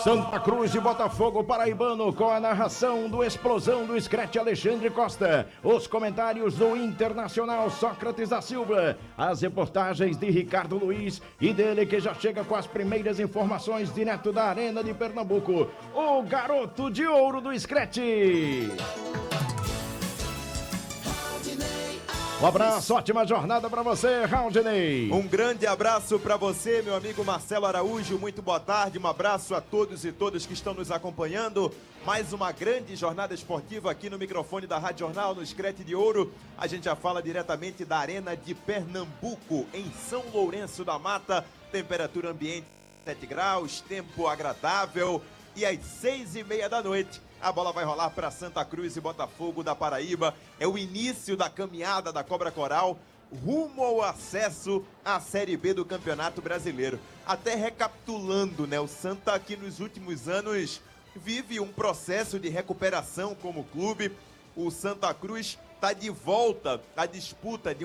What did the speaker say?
Santa Cruz e Botafogo paraibano, com a narração do Explosão do Screte Alexandre Costa, os comentários do Internacional Sócrates da Silva, as reportagens de Ricardo Luiz e dele que já chega com as primeiras informações direto da Arena de Pernambuco, o garoto de ouro do Screte. Um abraço, ótima jornada para você, Raudney. Um grande abraço para você, meu amigo Marcelo Araújo, muito boa tarde, um abraço a todos e todas que estão nos acompanhando. Mais uma grande jornada esportiva aqui no microfone da Rádio Jornal, no Screte de Ouro. A gente já fala diretamente da Arena de Pernambuco, em São Lourenço da Mata. Temperatura ambiente 7 graus, tempo agradável. E às 6h30 da noite, a bola vai rolar para Santa Cruz e Botafogo da Paraíba. É o início da caminhada da Cobra Coral rumo ao acesso à Série B do Campeonato Brasileiro. Até recapitulando, né? O Santa aqui nos últimos anos vive um processo de recuperação como clube. O Santa Cruz está de volta à disputa de